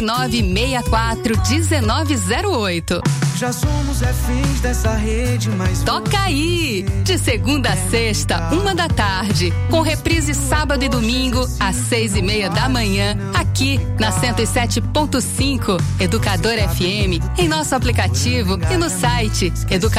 964-1908. Já somos reféns dessa rede, mas Toca aí! De segunda a sexta, 1h, com reprise sábado e domingo, às 6:30 aqui na 107.5 Educador FM, em nosso aplicativo e no site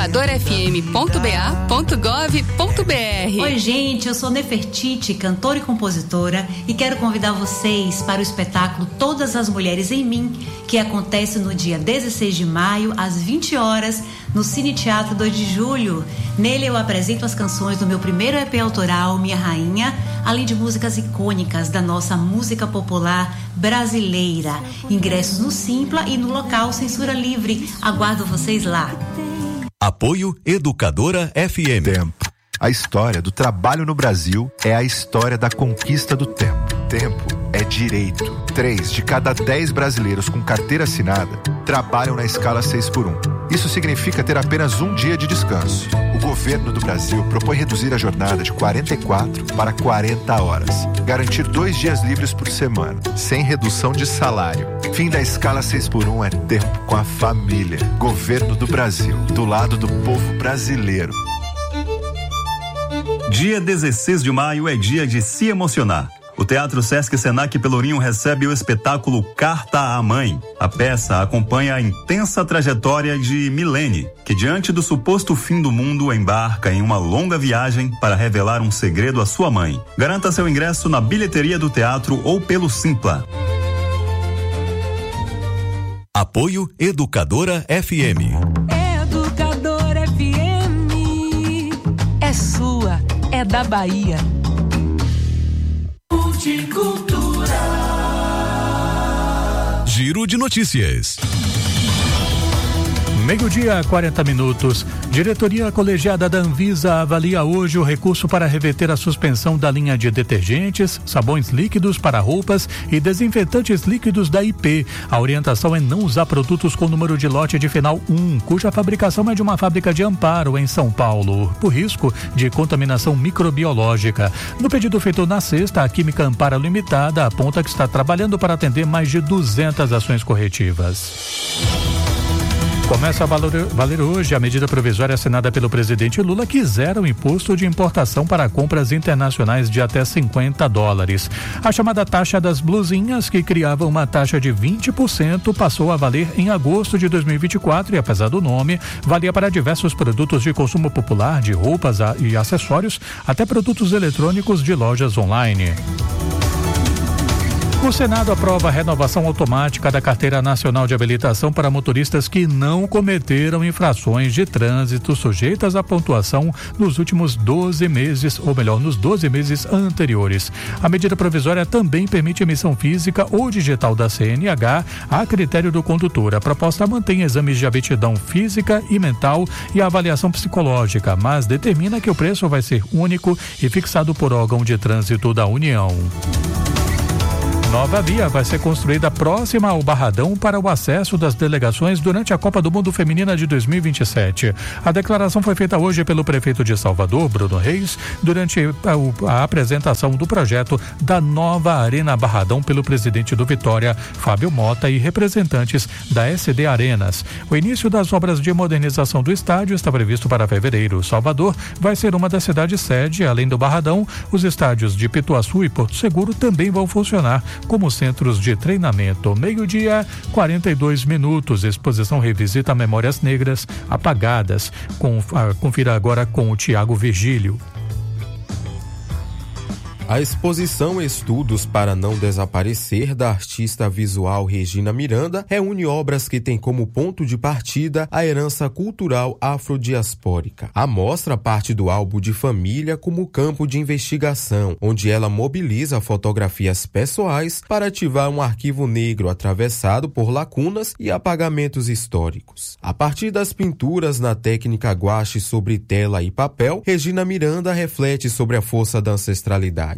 educadorfm.ba.gov.br. Oi, gente, eu sou Nefertiti, cantora e compositora, e quero convidar vocês para o espetáculo Todas as Mulheres em Mim, que acontece no dia 16 de maio, às 20 horas, no Cine Teatro 2 de Julho. Nele eu apresento as canções do meu primeiro EP autoral, Minha Rainha, além de músicas icônicas da nossa música popular brasileira. Ingressos no Simpla e no local Censura Livre. Aguardo vocês lá. Apoio Educadora FM. Tempo. A história do trabalho no Brasil é a história da conquista do tempo. Tempo é direito. 3 de cada 10 brasileiros com carteira assinada trabalham na escala 6x1. Isso significa ter apenas um dia de descanso. O governo do Brasil propõe reduzir a jornada de 44 para 40 horas. Garantir 2 dias livres por semana, sem redução de salário. Fim da escala 6x1 é tempo com a família. Governo do Brasil, do lado do povo brasileiro. Dia 16 de maio é dia de se emocionar. O Teatro Sesc Senac Pelourinho recebe o espetáculo Carta à Mãe. A peça acompanha a intensa trajetória de Milene, que diante do suposto fim do mundo embarca em uma longa viagem para revelar um segredo à sua mãe. Garanta seu ingresso na bilheteria do teatro ou pelo Simpla. Apoio Educadora FM. Educadora FM é sua, é da Bahia. Cultura. Giro de notícias. 12:40. Diretoria colegiada da Anvisa avalia hoje o recurso para reverter a suspensão da linha de detergentes, sabões líquidos para roupas e desinfetantes líquidos da IP. A orientação é não usar produtos com número de lote de final 1, cuja fabricação é de uma fábrica de Amparo, em São Paulo, por risco de contaminação microbiológica. No pedido feito na sexta, a Química Amparo Limitada aponta que está trabalhando para atender mais de 200 ações corretivas. Começa a valer hoje a medida provisória assinada pelo presidente Lula que zera o imposto de importação para compras internacionais de até $50. A chamada taxa das blusinhas, que criava uma taxa de 20%, passou a valer em agosto de 2024 e, apesar do nome, valia para diversos produtos de consumo popular, de roupas e acessórios, até produtos eletrônicos de lojas online. O Senado aprova a renovação automática da Carteira Nacional de Habilitação para motoristas que não cometeram infrações de trânsito sujeitas à pontuação nos últimos 12 meses, ou melhor, nos 12 meses anteriores. A medida provisória também permite emissão física ou digital da CNH a critério do condutor. A proposta mantém exames de aptidão física e mental e a avaliação psicológica, mas determina que o preço vai ser único e fixado por órgão de trânsito da União. Nova via vai ser construída próxima ao Barradão para o acesso das delegações durante a Copa do Mundo Feminina de 2027. A declaração foi feita hoje pelo prefeito de Salvador, Bruno Reis, durante a apresentação do projeto da nova Arena Barradão pelo presidente do Vitória, Fábio Mota, e representantes da SD Arenas. O início das obras de modernização do estádio está previsto para fevereiro. Salvador vai ser uma das cidades sede. Além do Barradão, os estádios de Pituaçu e Porto Seguro também vão funcionar como centros de treinamento. 12:42. Exposição revisita Memórias Negras Apagadas. Confira agora com o Tiago Virgílio. A exposição Estudos para Não Desaparecer, da artista visual Regina Miranda, reúne obras que têm como ponto de partida a herança cultural afrodiaspórica. A mostra parte do álbum de família como campo de investigação, onde ela mobiliza fotografias pessoais para ativar um arquivo negro atravessado por lacunas e apagamentos históricos. A partir das pinturas na técnica guache sobre tela e papel, Regina Miranda reflete sobre a força da ancestralidade.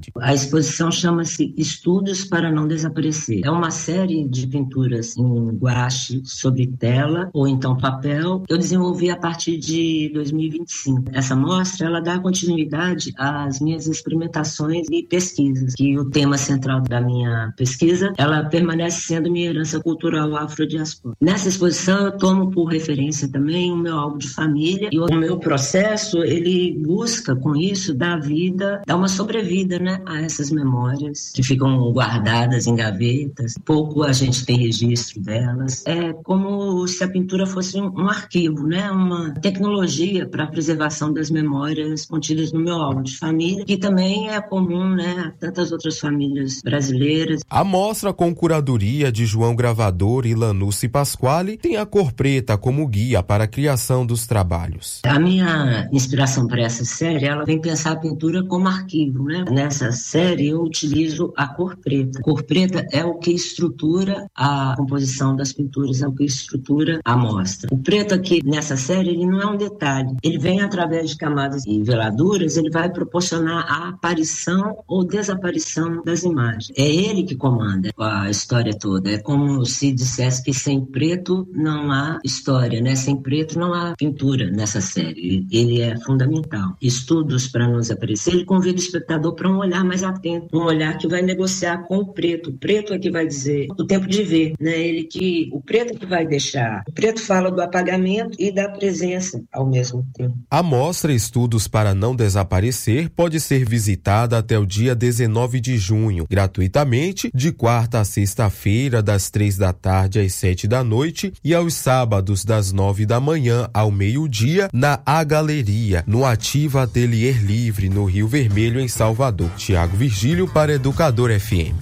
cidade. A exposição chama-se Estudos para Não Desaparecer. É uma série de pinturas em guache sobre tela ou então papel. Eu desenvolvi a partir de 2025. Essa mostra, ela dá continuidade às minhas experimentações e pesquisas, que o tema central da minha pesquisa, ela permanece sendo minha herança cultural afrodiaspórica. Nessa exposição, eu tomo por referência também o meu álbum de família, e o meu processo, ele busca com isso dar uma sobrevida, né, a essas memórias que ficam guardadas em gavetas. Pouco a gente tem registro delas. É como se a pintura fosse um arquivo, né, uma tecnologia para a preservação das memórias contidas no meu álbum de família, que também é comum, né, a tantas outras famílias brasileiras. A mostra, com curadoria de João Gravador e Lanucci Pasquale, tem a cor preta como guia para a criação dos trabalhos. A minha inspiração para essa série, ela vem pensar a pintura como arquivo, né? Nessa série eu utilizo a cor preta. A cor preta é o que estrutura a composição das pinturas, é o que estrutura a mostra. O preto aqui nessa série, ele não é um detalhe. Ele vem através de camadas e veladuras, ele vai proporcionar a aparição ou desaparição das imagens. É ele que comanda a história toda. É como se dissesse que sem preto não há história, né? Sem preto não há pintura nessa série. Ele é fundamental. Estudos para Não Desaparecer, ele convida o espectador para um olhar mais atento, um olhar que vai negociar com o preto. O preto é que vai dizer o tempo de ver, né? O preto é que vai deixar. O preto fala do apagamento e da presença ao mesmo tempo. A mostra Estudos para Não Desaparecer pode ser visitada até o dia 19 de junho, gratuitamente, de quarta a sexta-feira, das 3 da tarde às 7 da noite e aos sábados, das 9 da manhã ao meio-dia, na A Galeria, no Ativa Atelier Livre, no Rio Vermelho, em Salvador. Tiago Virgílio para Educador FM.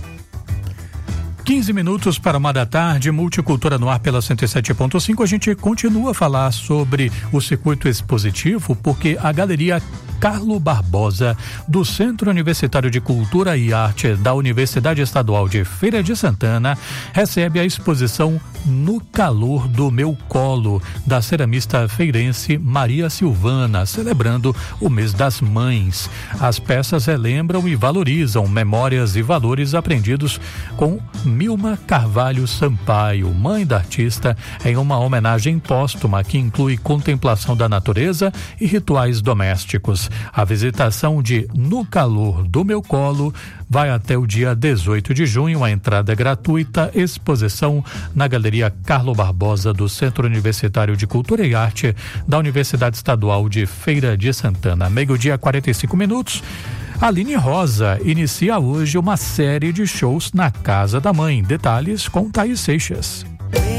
15 minutos para 1 da tarde, Multicultura no ar pela 107.5. A gente continua a falar sobre o circuito expositivo, porque a Galeria Carlo Barbosa, do Centro Universitário de Cultura e Arte da Universidade Estadual de Feira de Santana, recebe a exposição No Calor do Meu Colo, da ceramista feirense Maria Silvana, celebrando o mês das mães. As peças relembram e valorizam memórias e valores aprendidos com Milma Carvalho Sampaio, mãe da artista, em uma homenagem póstuma que inclui contemplação da natureza e rituais domésticos. A visitação de No Calor do Meu Colo vai até o dia 18 de junho. A entrada é gratuita. Exposição na Galeria Carlo Barbosa, do Centro Universitário de Cultura e Arte da Universidade Estadual de Feira de Santana. Meio-dia, 45 minutos. Aline Rosa inicia hoje uma série de shows na Casa da Mãe. Detalhes com Thaís Seixas.